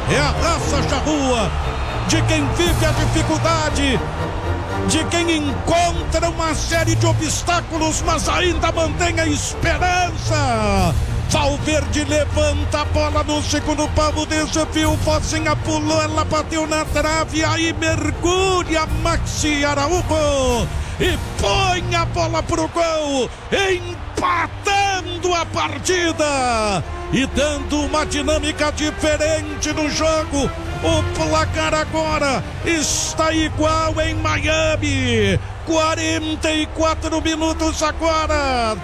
É a raça charrua de quem vive a dificuldade, de quem encontra uma série de obstáculos, mas ainda mantém a esperança. Valverde levanta a bola no segundo pau, desafio, Focinha pulou, ela bateu na trave, aí mergulha Maxi Araújo e põe a bola pro gol, empatando a partida e dando uma dinâmica diferente no jogo. O placar agora está igual em Miami. 44 minutos agora.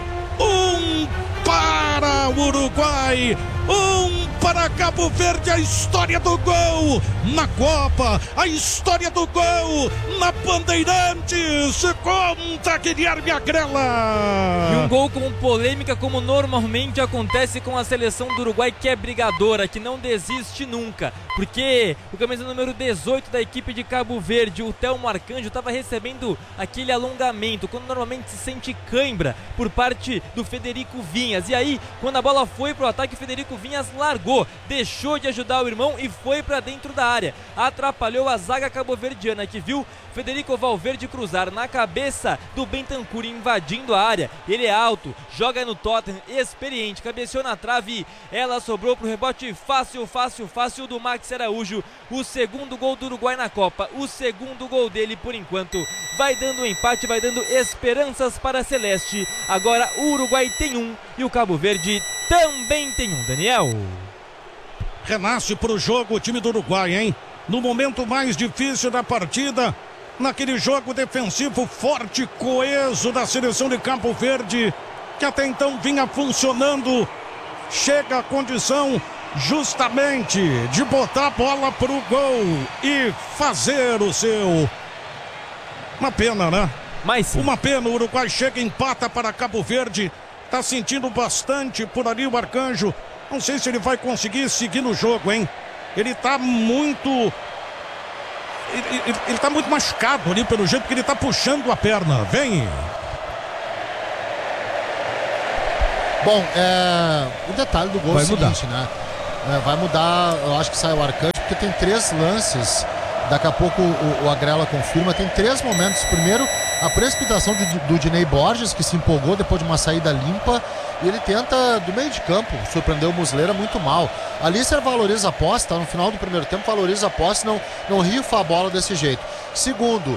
Para o Uruguai, para Cabo Verde. A história do gol na Copa, a história do gol na Bandeirantes. Conta Guilherme Agrela. E um gol com polêmica, como normalmente acontece com a seleção do Uruguai, que é brigadora, que não desiste nunca, porque o camisa número 18 da equipe de Cabo Verde, o Telmo Arcanjo, estava recebendo aquele alongamento, quando normalmente se sente cãibra por parte do Federico Vinhas, e aí quando a bola foi pro ataque, o Federico Vinhas largou, deixou de ajudar o irmão e foi para dentro da área, atrapalhou a zaga cabo-verdiana, que viu Federico Valverde cruzar na cabeça do Bentancur, invadindo a área. Ele é alto, joga no Tottenham, experiente, cabeceou na trave, ela sobrou pro rebote fácil do Maxi Araújo. O segundo gol do Uruguai na Copa, o segundo gol dele por enquanto, vai dando um empate, vai dando esperanças para a Celeste. Agora o Uruguai tem um e o Cabo Verde também tem um, Daniel. Renasce pro jogo o time do Uruguai, hein? No momento mais difícil da partida, naquele jogo defensivo forte, coeso da seleção de Cabo Verde, que até então vinha funcionando, chega a condição justamente de botar a bola pro gol e fazer o seu. Uma pena, né? Mas sim. Uma pena, o Uruguai chega e empata para Cabo Verde. Tá sentindo bastante por ali o Arcanjo. Não sei se ele vai conseguir seguir no jogo, hein? Ele tá muito... Ele tá muito machucado ali pelo jeito que ele tá puxando a perna. Vem! Bom, o detalhe do gol é o seguinte, né? Vai mudar, eu acho que sai o Arcanjo, porque tem 3 lances. Daqui a pouco o Agrela confirma, tem 3 momentos. Primeiro, a precipitação do Dinei Borges, que se empolgou depois de uma saída limpa, e ele tenta, do meio de campo, surpreender o Muslera muito mal. Ali você valoriza a posse, tá? No final do primeiro tempo valoriza a posse, não rifa a bola desse jeito. Segundo,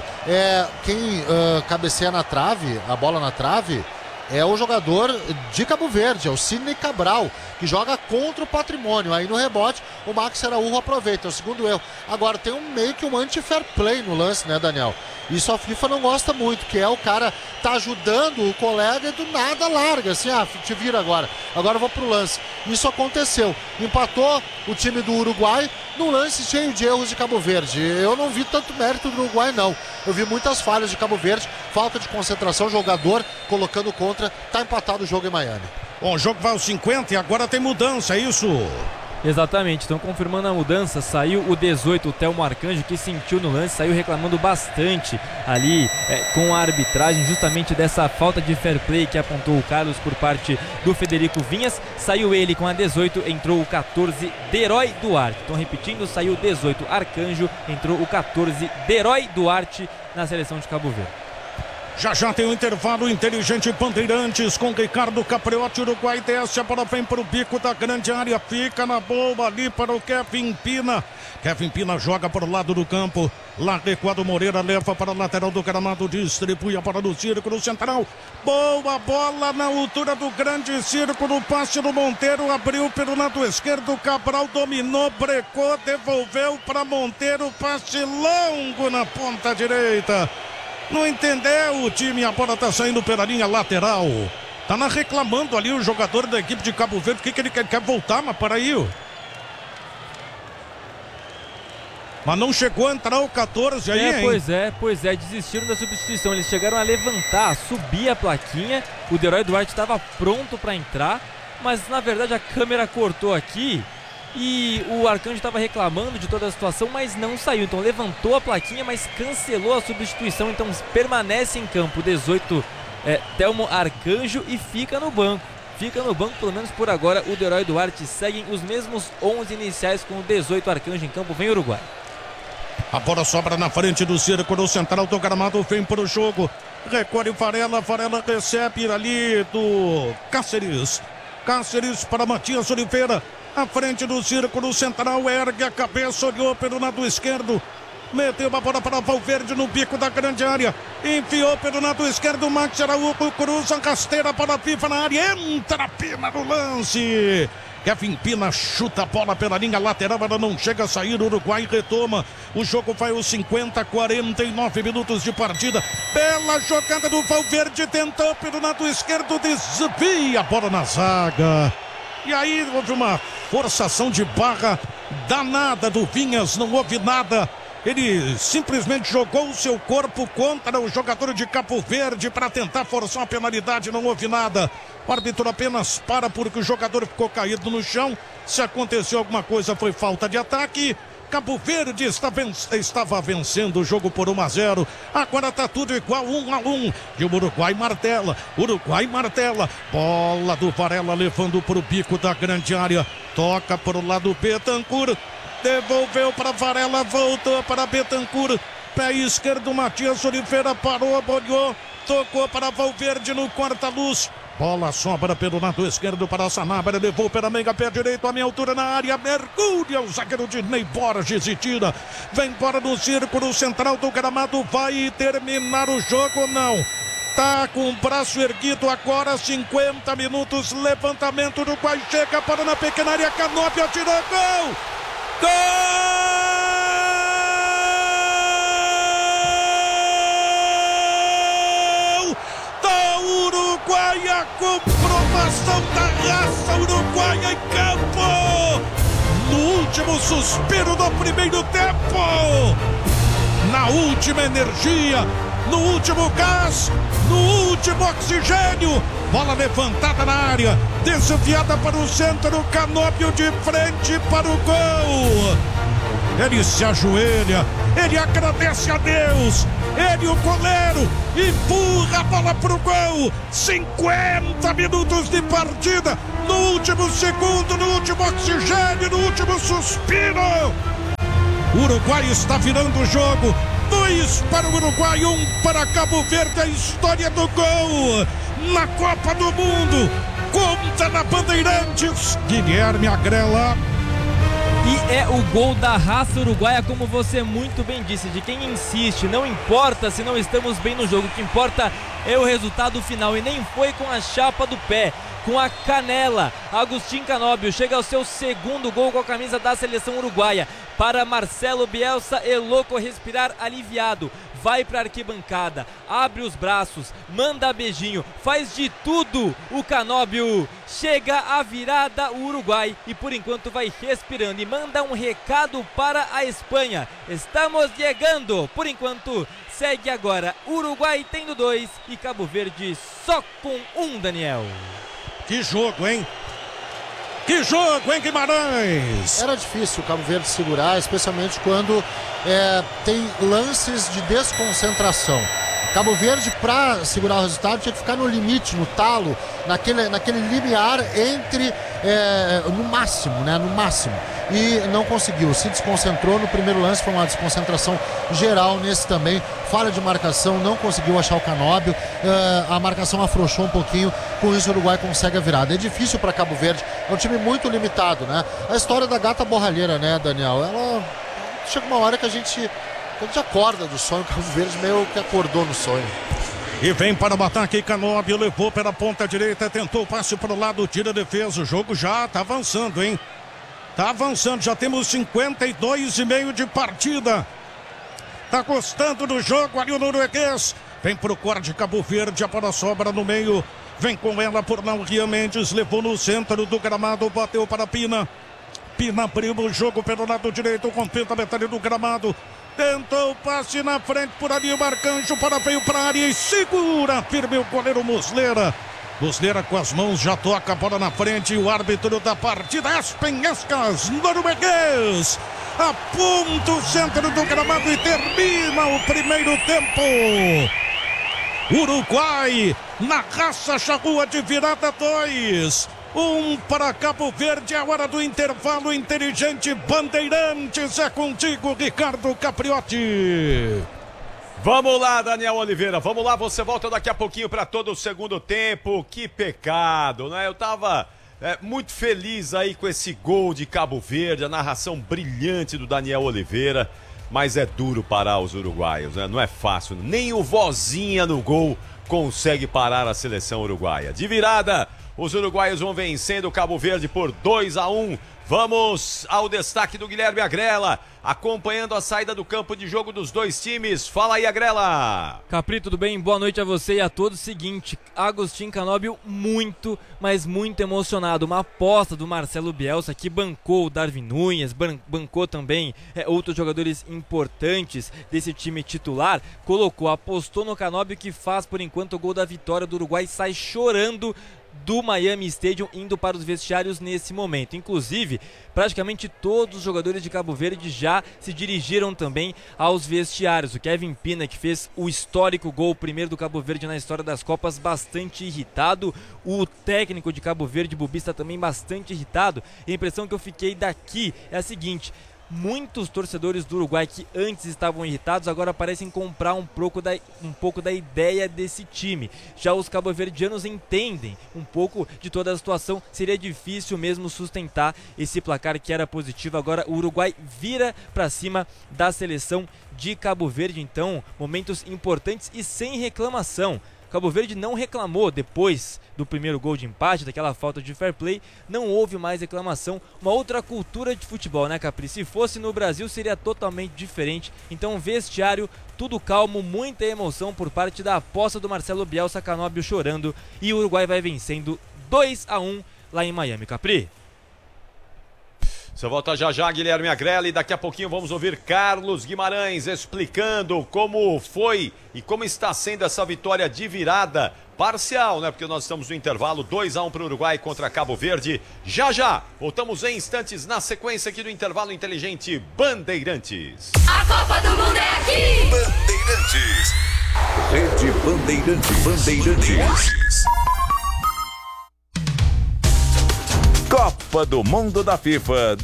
quem cabeceia na trave, a bola na trave, é o jogador de Cabo Verde, é o Sidney Cabral, que joga contra o Patrimônio. Aí no rebote o Max Araújo aproveita, é o segundo erro. Agora tem meio que um anti-fair play no lance, né, Daniel? Isso a FIFA não gosta muito, que é o cara tá ajudando o colega e do nada larga, assim, te vira agora eu vou pro lance. Isso aconteceu, empatou o time do Uruguai num lance cheio de erros de Cabo Verde. Eu não vi tanto mérito do Uruguai, não. Eu vi muitas falhas de Cabo Verde, falta de concentração, jogador colocando contra, tá empatado o jogo em Miami. Bom, o jogo vai aos 50 e agora tem mudança, é isso? Exatamente, estão confirmando a mudança. Saiu o 18, o Telmo Arcanjo, que sentiu no lance, saiu reclamando bastante ali com a arbitragem, justamente dessa falta de fair play que apontou o Carlos por parte do Federico Vinhas. Saiu ele com a 18, entrou o 14, Deroy Duarte. Estão repetindo, saiu o 18, Arcanjo, entrou o 14, Deroy Duarte na seleção de Cabo Verde. Já tem um intervalo inteligente, Bandeirantes com Ricardo Capriotti. Uruguai desce, a bola vem para o bico da grande área, fica na boa ali para o Kevin Pina. Kevin Pina joga para o lado do campo, lá adequado, Moreira leva para a lateral do gramado, distribui a bola no círculo central. Boa bola na altura do grande círculo, passe do Monteiro, abriu pelo lado esquerdo, Cabral dominou, brecou, devolveu para Monteiro, passe longo na ponta direita. Não entendeu o time, a bola tá saindo pela linha lateral. Tá reclamando ali o jogador da equipe de Cabo Verde, que ele quer voltar, mas para aí. Mas não chegou a entrar o 14 aí, hein? Pois é, desistiram da substituição. Eles chegaram a levantar, a subir a plaquinha. O Deroy Duarte estava pronto para entrar, mas na verdade a câmera cortou aqui. E o Arcanjo estava reclamando de toda a situação, mas não saiu. Então levantou a plaquinha, mas cancelou a substituição. Então permanece em campo 18 Telmo Arcanjo e fica no banco. fica no banco, pelo menos por agora. O Deroy Duarte seguem os mesmos 11 iniciais com o 18 Arcanjo em campo. Vem Uruguai. A bola sobra na frente do círculo central do gramado, vem para o jogo. Recolhe Varela, Varela recebe ali do Cáceres. Cáceres para Matias Oliveira. À frente do círculo central, ergue a cabeça, olhou pelo lado esquerdo. Meteu a bola para Valverde no bico da grande área. Enfiou pelo lado esquerdo, Max Araújo cruza, rasteira para a FIFA na área. Entra Pina no lance. Kevin Pina chuta a bola pela linha lateral, ela não chega a sair, o Uruguai retoma. O jogo vai aos 49 minutos de partida. Bela jogada do Valverde, tentou pelo lado esquerdo, desvia a bola na zaga. E aí houve uma forçação de barra danada do Vinhas, não houve nada. Ele simplesmente jogou o seu corpo contra o jogador de Cabo Verde para tentar forçar a penalidade, não houve nada. O árbitro apenas para porque o jogador ficou caído no chão. Se aconteceu alguma coisa, foi falta de ataque. Cabo Verde estava vencendo o jogo por 1-0. Agora está tudo igual, 1-1. E o Uruguai martela. Bola do Varela levando para o bico da grande área. Toca para o lado Betancur. Devolveu para Varela, voltou para Betancur. Pé esquerdo, Matias Oliveira parou, bolhou. Tocou para Valverde no corta-luz. Bola sobra pelo lado esquerdo para Sanabria, levou pela meia, pé direito, a minha altura na área, mergulha o zagueiro de Ney Borges e tira. Vem embora no círculo central do gramado, vai terminar o jogo, não. Tá com o braço erguido agora, 50 minutos, levantamento, Uruguai chega, para na pequena área, Canóbio atirou, gol! Gol do Uruguai, a comprovação da raça uruguaia em campo. No último suspiro do primeiro tempo, na última energia, no último gás, no último oxigênio. Bola levantada na área, desviada para o centro, Canóbio de frente para o gol. Ele se ajoelha, ele agradece a Deus, ele, o goleiro, empurra a bola para o gol. 50 minutos de partida, no último segundo, no último oxigênio, no último suspiro. O Uruguai está virando o jogo. 2 para o Uruguai, 1 para Cabo Verde. A história do gol na Copa do Mundo conta na Bandeirantes. Guilherme Agrela. E é o gol da raça uruguaia, como você muito bem disse, de quem insiste. Não importa se não estamos bem no jogo, o que importa é o resultado final. E nem foi com a chapa do pé, com a canela. Agustín Canóbio chega ao seu segundo gol com a camisa da seleção uruguaia. Para Marcelo Bielsa, é louco respirar aliviado. Vai para a arquibancada, abre os braços, manda beijinho, faz de tudo. O Canóbio chega à virada, o Uruguai, e por enquanto vai respirando e manda um recado para a Espanha. Estamos chegando. Por enquanto, segue agora Uruguai tendo 2 e Cabo Verde só com 1, Daniel. Que jogo, hein? Que jogo, hein, Guimarães? Era difícil o Cabo Verde segurar, especialmente quando tem lances de desconcentração. Cabo Verde, para segurar o resultado, tinha que ficar no limite, no talo, naquele limiar entre, no máximo, né? No máximo. E não conseguiu, se desconcentrou no primeiro lance, foi uma desconcentração geral nesse também. Falha de marcação, não conseguiu achar o Canóbio, a marcação afrouxou um pouquinho, com isso o Uruguai consegue a virada. É difícil para Cabo Verde, é um time muito limitado, né? A história da gata borralheira, né, Daniel? Ela chega uma hora que a gente acorda do sonho, o Cabo Verde meio que acordou no sonho. E vem para o ataque, Canóbio levou pela ponta direita, tentou o passe para o lado, tira a defesa, o jogo já está avançando, hein? Tá avançando, já temos 52,5 de partida. Tá gostando do jogo ali o norueguês. Vem pro corte Cabo Verde, a bola sobra no meio. Vem com ela por Rian Mendes, levou no centro do gramado, bateu para Pina. Pina abriu o jogo pelo lado direito, rompendo a metade do gramado. Tentou o passe na frente por ali, o Arcanjo veio para a área e segura firme o goleiro Muslera. Muslera com as mãos já toca a bola na frente e o árbitro da partida, Espenhascas, norueguês, aponta o centro do gramado e termina o primeiro tempo. Uruguai Na raça, Charrua de virada 2. 1 para Cabo Verde, é hora do intervalo inteligente. Bandeirantes, é contigo, Ricardo Capriotti. Vamos lá, Daniel Oliveira, vamos lá, você volta daqui a pouquinho para todo o segundo tempo. Que pecado, né? Eu tava muito feliz aí com esse gol de Cabo Verde, a narração brilhante do Daniel Oliveira, mas é duro parar os uruguaios, né? Não é fácil, nem o Vozinha no gol consegue parar a seleção uruguaia. De virada, os uruguaios vão vencendo o Cabo Verde por 2-1. Vamos ao destaque do Guilherme Agrela, acompanhando a saída do campo de jogo dos dois times. Fala aí, Agrela. Capri, tudo bem? Boa noite a você e a todos. Seguinte, Agostinho Canóbio muito, mas muito emocionado. Uma aposta do Marcelo Bielsa, que bancou o Darwin Núñez, bancou também outros jogadores importantes desse time titular. Apostou no Canóbio, que faz por enquanto o gol da vitória do Uruguai, sai chorando do Miami Stadium, indo para os vestiários nesse momento. Inclusive, praticamente todos os jogadores de Cabo Verde já se dirigiram também aos vestiários. O Kevin Pina, que fez o histórico gol, primeiro do Cabo Verde na história das Copas, bastante irritado. O técnico de Cabo Verde, Bubista, também bastante irritado. E a impressão que eu fiquei daqui é a seguinte: muitos torcedores do Uruguai que antes estavam irritados agora parecem comprar um pouco da ideia desse time. Já os cabo-verdianos entendem um pouco de toda a situação. Seria difícil mesmo sustentar esse placar que era positivo. Agora o Uruguai vira para cima da seleção de Cabo Verde. Então, momentos importantes e sem reclamação. Cabo Verde não reclamou depois do primeiro gol de empate, daquela falta de fair play, não houve mais reclamação. Uma outra cultura de futebol, né, Capri? Se fosse no Brasil seria totalmente diferente. Então, vestiário, tudo calmo, muita emoção por parte da aposta do Marcelo Bielsa, Canóbio chorando, e o Uruguai vai vencendo 2-1 lá em Miami, Capri. Você volta já, Guilherme Agrela, e daqui a pouquinho vamos ouvir Carlos Guimarães explicando como foi e como está sendo essa vitória de virada parcial, né? Porque nós estamos no intervalo, 2-1 para o Uruguai contra Cabo Verde. Já, voltamos em instantes na sequência aqui do intervalo inteligente Bandeirantes. A Copa do Mundo é aqui! Bandeirantes. Rede Bandeirantes. Copa do Mundo da FIFA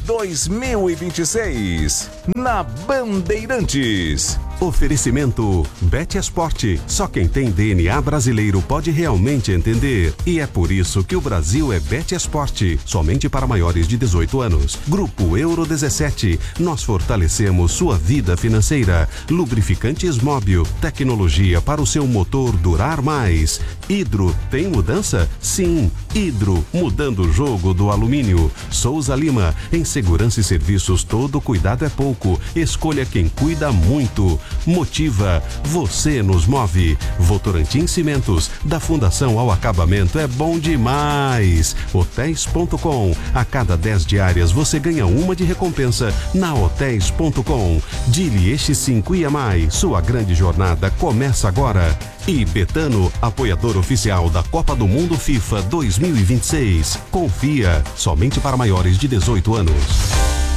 2026 na Bandeirantes. Oferecimento BetEsport. Só quem tem DNA brasileiro pode realmente entender. E é por isso que o Brasil é BetEsport. Somente para maiores de 18 anos. Grupo Euro 17. Nós fortalecemos sua vida financeira. Lubrificantes Móbil. Tecnologia para o seu motor durar mais. Hidro. Tem mudança? Sim. Hidro. Mudando o jogo do alumínio. Souza Lima. Em segurança e serviços, todo cuidado é pouco. Escolha quem cuida muito. Motiva, você nos move. Votorantim Cimentos, da fundação ao acabamento é bom demais. Hotéis.com, a cada 10 diárias você ganha uma de recompensa na Hotéis.com. Dili X5 IMAI, sua grande jornada começa agora. E Betano, apoiador oficial da Copa do Mundo FIFA 2026. Confia, somente para maiores de 18 anos.